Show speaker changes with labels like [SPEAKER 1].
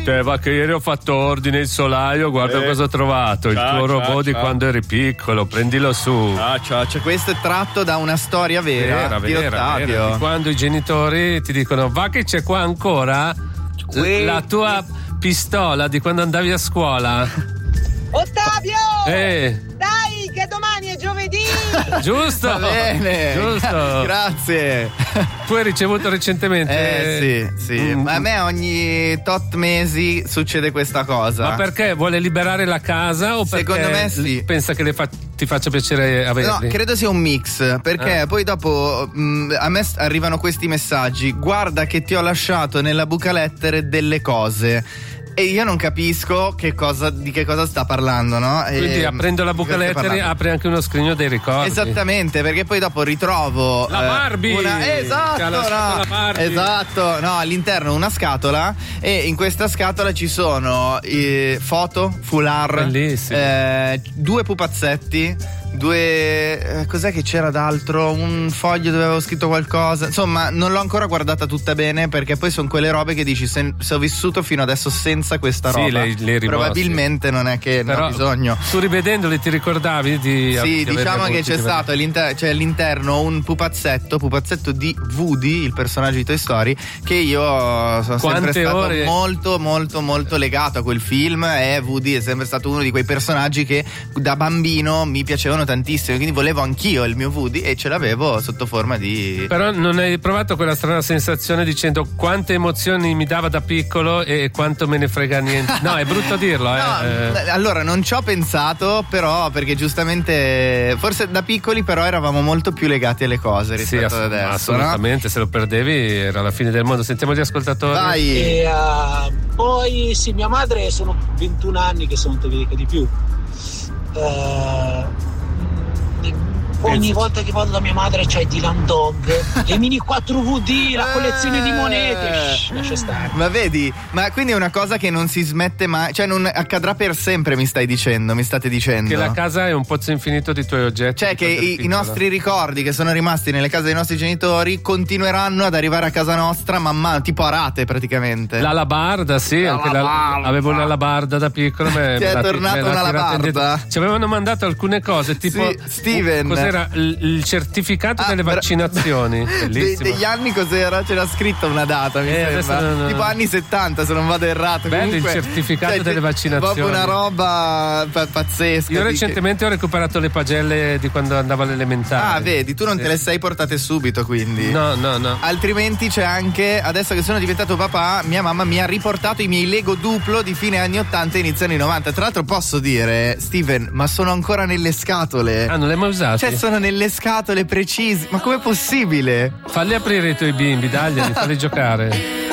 [SPEAKER 1] Te va che ieri ho fatto ordine il solaio, guarda cosa ho trovato, il tuo robot di quando eri piccolo, prendilo su.
[SPEAKER 2] Cioè, questo è tratto da una storia vera, di Ottavio.
[SPEAKER 1] Di quando i genitori ti dicono va che c'è qua ancora la tua pistola di quando andavi a scuola.
[SPEAKER 3] Ottavio!
[SPEAKER 1] Dai,
[SPEAKER 3] che domani è giovedì!
[SPEAKER 1] Giusto!
[SPEAKER 2] Va bene!
[SPEAKER 1] Giusto!
[SPEAKER 2] Grazie!
[SPEAKER 1] Tu hai ricevuto recentemente?
[SPEAKER 2] Sì. A me ogni tot mesi succede questa cosa.
[SPEAKER 1] Ma perché? Vuole liberare la casa o perché
[SPEAKER 2] secondo me sì.
[SPEAKER 1] pensa che ti faccia piacere averli?
[SPEAKER 2] No, credo sia un mix, perché poi dopo a me arrivano questi messaggi: guarda che ti ho lasciato nella buca lettere delle cose. E io non capisco di che cosa sta parlando, no?
[SPEAKER 1] Quindi aprendo la buca lettere apri anche uno scrigno dei ricordi.
[SPEAKER 2] Esattamente, perché poi dopo ritrovo
[SPEAKER 1] la Barbie.
[SPEAKER 2] Esatto, no, all'interno una scatola, e in questa scatola ci sono foto, foulard, 2 pupazzetti, cos'è che c'era d'altro? Un foglio dove avevo scritto qualcosa. Insomma, non l'ho ancora guardata tutta bene, perché poi sono quelle robe che dici: se ho vissuto fino adesso senza questa roba, probabilmente non è che non ho bisogno.
[SPEAKER 1] Tu rivedendoli ti ricordavi di
[SPEAKER 2] sì, diciamo che c'è stato all'interno un pupazzetto di Woody, il personaggio di Toy Story, che io sono sempre stato molto molto molto legato a quel film, e Woody è sempre stato uno di quei personaggi che da bambino mi piacevano tantissimo, quindi volevo anch'io il mio Woody, e ce l'avevo sotto forma di...
[SPEAKER 1] Però non hai provato quella strana sensazione dicendo quante emozioni mi dava da piccolo e quanto me ne frega niente? No, è brutto dirlo.
[SPEAKER 2] Allora non ci ho pensato, però, perché giustamente forse da piccoli però eravamo molto più legati alle cose rispetto ad adesso.
[SPEAKER 1] Assolutamente, no? Se lo perdevi era la fine del mondo. Sentiamo gli ascoltatori.
[SPEAKER 2] Vai.
[SPEAKER 4] E poi sì, mia madre sono 21 anni che sono tedesca di più. Ogni volta che vado da mia madre c'è Dylan Dog, le mini 4VD, la collezione di monete. Lascia stare.
[SPEAKER 2] Ma vedi, ma quindi è una cosa che non si smette mai, cioè non accadrà per sempre, mi state dicendo?
[SPEAKER 1] Che la casa è un pozzo infinito di tuoi oggetti.
[SPEAKER 2] Cioè che i nostri ricordi che sono rimasti nelle case dei nostri genitori continueranno ad arrivare a casa nostra man mano, tipo a rate praticamente.
[SPEAKER 1] L'alabarda, sì, avevo un'alabarda da piccolo.
[SPEAKER 2] Ti è tornata un'alabarda?
[SPEAKER 1] Ci avevano mandato alcune cose, tipo
[SPEAKER 2] sì, Steven.
[SPEAKER 1] Cos'era? Il certificato delle vaccinazioni.
[SPEAKER 2] Degli anni cos'era? C'era scritta una data, mi sembra. Tipo anni 70, se non vado errato.
[SPEAKER 1] Bello. Comunque, il certificato delle vaccinazioni.
[SPEAKER 2] Proprio una roba pazzesca.
[SPEAKER 1] Io recentemente ho recuperato le pagelle di quando andavo all'elementare.
[SPEAKER 2] Vedi, tu non te le sei portate subito, quindi.
[SPEAKER 1] No.
[SPEAKER 2] Altrimenti c'è anche, adesso che sono diventato papà, mia mamma mi ha riportato i miei Lego Duplo di fine anni 80 e inizio anni 90. Tra l'altro posso dire, Steven, ma sono ancora nelle scatole.
[SPEAKER 1] Non le hai mai usate?
[SPEAKER 2] Cioè sono nelle scatole precise. Ma com'è possibile?
[SPEAKER 1] Falli aprire i tuoi bimbi, daglieli, falli giocare.